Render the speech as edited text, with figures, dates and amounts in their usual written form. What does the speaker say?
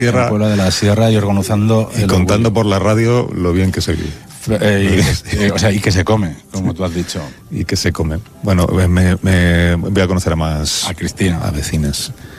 el pueblo de la Sierra y organizando... Y contando por la radio lo bien que se vive. Y que se come, como tú has dicho. Y que se come. Bueno, me voy a conocer a más... A Cristina. A vecinas.